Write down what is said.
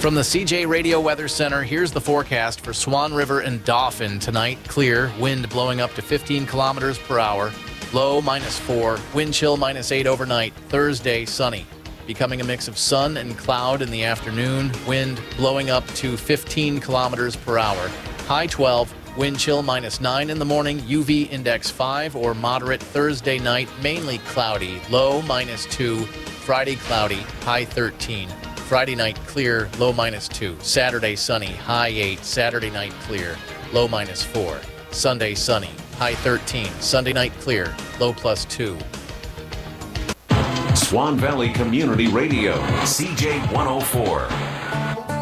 From the CJ Radio Weather Center, here's the forecast for Swan River and Dauphin tonight. Clear, wind blowing up to 15 kilometers per hour. Low -4, wind chill -8 overnight. Thursday, sunny. Becoming a mix of sun and cloud in the afternoon. Wind blowing up to 15 kilometers per hour. High 12, wind chill -9 in the morning. UV index 5 or moderate. Thursday night, mainly cloudy. Low -2. Friday, cloudy. High 13. Friday night, clear. Low -2. Saturday, sunny. High 8. Saturday night, clear. Low -4. Sunday, sunny. High 13. Sunday night, clear. Low +2. Swan Valley Community Radio, CJ 104.